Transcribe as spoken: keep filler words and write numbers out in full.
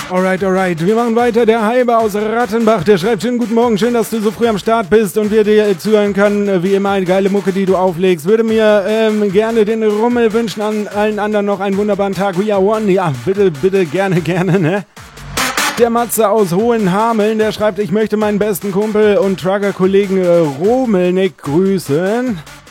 Alright, alright. Wir machen weiter. Der Halbe aus Rattenbach, der schreibt schönen guten Morgen. Schön, dass du so früh am Start bist und wir dir zuhören können. Wie immer eine geile Mucke, die du auflegst. Würde mir ähm, gerne den Rummel wünschen, an allen anderen noch einen wunderbaren Tag. We are one. Ja, bitte, bitte, gerne, gerne, ne? Der Matze aus Hohenhameln, der schreibt, ich möchte meinen besten Kumpel und Trucker-Kollegen äh, Romelnick grüßen.